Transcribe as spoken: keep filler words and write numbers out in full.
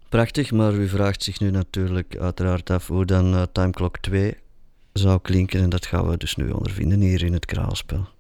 Prachtig, maar u vraagt zich nu natuurlijk uiteraard af hoe dan uh, Time Clock twee zou klinken en dat gaan we dus nu ondervinden hier in het Kraalspel.